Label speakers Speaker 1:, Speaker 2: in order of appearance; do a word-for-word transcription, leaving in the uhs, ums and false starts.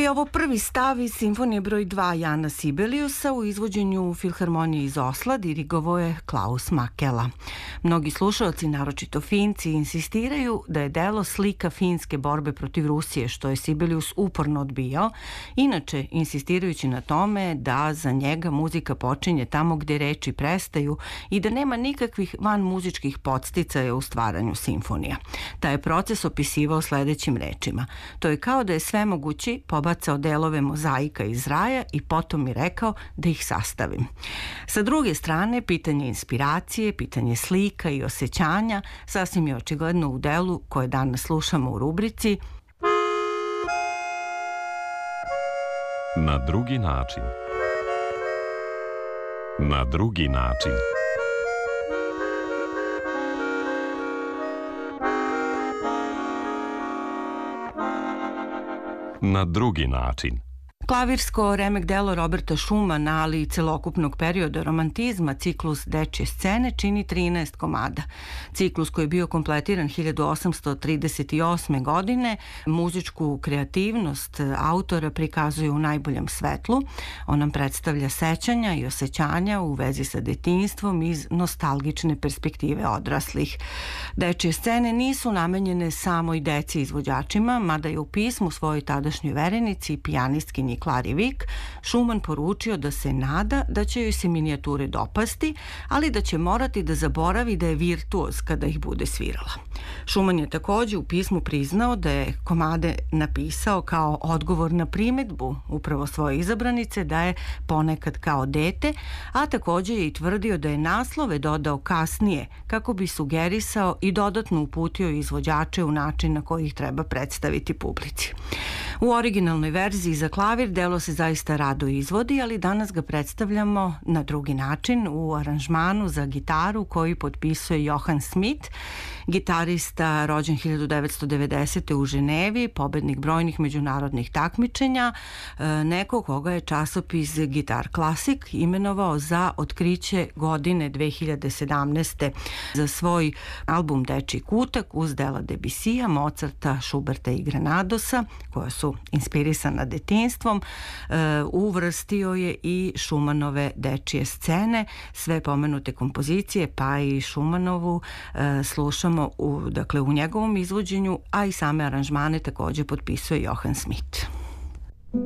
Speaker 1: je ovo prvi stav iz simfonije broj dva Jana Sibeliusa u izvođenju Filharmonije iz Osla, dirigovao je Klaus Makela. Mnogi slušalci, naročito Finci, insistiraju da je delo slika finske borbe protiv Rusije, što je Sibelius uporno odbijao, inače insistirajući na tome da za njega muzika počinje tamo gde reči prestaju i da nema nikakvih van muzičkih podsticaja u stvaranju simfonija. Taj je proces opisivao sledećim rečima. To je kao da je svemogući pobacao delove mozaika iz raja i potom mi rekao da ih sastavim. Sa druge strane, pitanje inspiracije, pitanje slika i osjećanja sasvim je očigledno u delu koje danas slušamo u rubrici
Speaker 2: Na drugi način. Na drugi način. Na drugi način.
Speaker 1: Klavirsko remek delo Roberta Schumana, ali i celokupnog perioda romantizma, ciklus Dečje scene, čini trinaest komada. Ciklus koji je bio kompletiran hiljadu osamsto trideset osme. godine, muzičku kreativnost autora prikazuje u najboljem svetlu. On nam predstavlja sećanja i osjećanja u vezi sa detinjstvom iz nostalgične perspektive odraslih. Dečje scene nisu namenjene samo i deci izvođačima, mada je u pismu svojoj tadašnjoj verenici i pijanistkinji Klari Vik Schumann poručio da se nada da će joj se minijature dopasti, ali da će morati da zaboravi da je virtuoz kada ih bude svirala. Schumann je takođe u pismu priznao da je komade napisao kao odgovor na primetbu upravo svoje izabranice da je ponekad kao dete, a takođe je i tvrdio da je naslove dodao kasnije kako bi sugerisao i dodatno uputio izvođače u način na koji ih treba predstaviti publici. U originalnoj verziji za klavir delo se zaista rado izvodi, ali danas ga predstavljamo na drugi način u aranžmanu za gitaru koji potpisuje Johann Schmidt, gitarista rođen hiljadu devetsto devedesete. u Ženevi, pobednik brojnih međunarodnih takmičenja, neko koga je časopis Guitar Classic imenovao za otkriće godine dve hiljade sedamnaeste. za svoj album Dečji kutak uz dela Debussija, Mozarta, Schuberta i Granadosa, koja su inspirisana detinjstvom, uvrstio je i Schumannove Dečje scene. Sve pomenute kompozicije, pa i Schumannovu, slušamo U, dakle, u njegovom izvođenju, a i same aranžmane takođe potpisuje Johann Schmidt.